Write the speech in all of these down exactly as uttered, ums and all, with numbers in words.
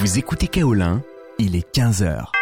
Vous écoutez Kaolin, il est quinze heures.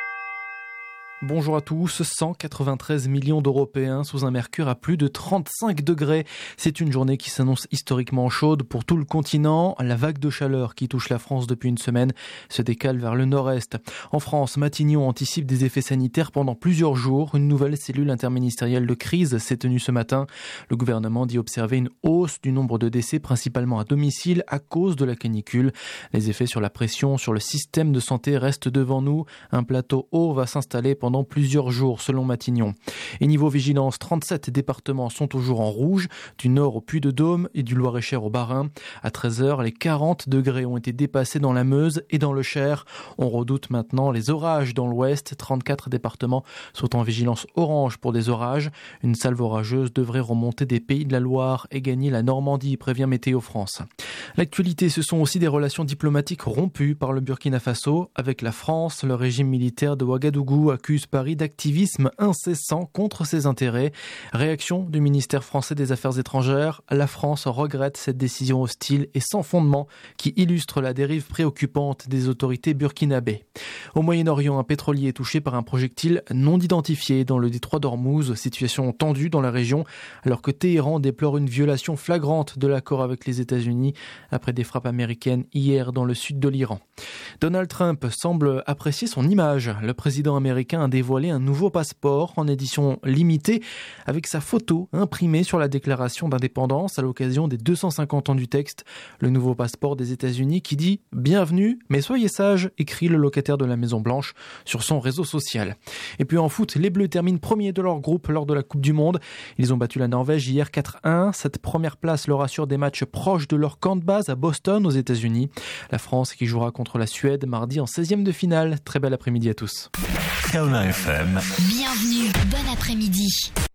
Bonjour à tous, cent quatre-vingt-treize millions d'Européens sous un mercure à plus de trente-cinq degrés. C'est une journée qui s'annonce historiquement chaude pour tout le continent. La vague de chaleur qui touche la France depuis une semaine se décale vers le nord-est. En France, Matignon anticipe des effets sanitaires pendant plusieurs jours. Une nouvelle cellule interministérielle de crise s'est tenue ce matin. Le gouvernement dit observer une hausse du nombre de décès, principalement à domicile, à cause de la canicule. Les effets sur la pression sur le système de santé restent devant nous. Un plateau haut va s'installer pendant plusieurs jours, selon Matignon. Et niveau vigilance, trente-sept départements sont toujours en rouge, du nord au Puy-de-Dôme et du Loir-et-Cher au Bas-Rhin. À treize heures, les quarante degrés ont été dépassés dans la Meuse et dans le Cher. On redoute maintenant les orages dans l'ouest. trente-quatre départements sont en vigilance orange pour des orages. Une salve orageuse devrait remonter des Pays de la Loire et gagner la Normandie, prévient Météo France. L'actualité, ce sont aussi des relations diplomatiques rompues par le Burkina Faso avec la France. Le régime militaire de Ouagadougou accuse Paris d'activisme incessant contre ses intérêts. Réaction du ministère français des Affaires étrangères. La France regrette cette décision hostile et sans fondement qui illustre la dérive préoccupante des autorités burkinabées. Au Moyen-Orient, un pétrolier est touché par un projectile non identifié dans le détroit d'Ormuz. Situation tendue dans la région alors que Téhéran déplore une violation flagrante de l'accord avec les États-Unis après des frappes américaines hier dans le sud de l'Iran. Donald Trump semble apprécier son image. Le président américain a dévoilé un nouveau passeport en édition limitée avec sa photo imprimée sur la déclaration d'indépendance à l'occasion des deux cent cinquante ans du texte. Le nouveau passeport des États-Unis qui dit « Bienvenue, mais soyez sages », écrit le locataire de la Maison-Blanche sur son réseau social. Et puis en foot, les Bleus terminent premiers de leur groupe lors de la Coupe du Monde. Ils ont battu la Norvège hier quatre un. Cette première place leur assure des matchs proches de leur camp de base à Boston aux États-Unis. La France qui jouera contre la Suède mardi en seizième de finale. Très bel après-midi à tous. Kaolin F M. Bienvenue, bon après-midi.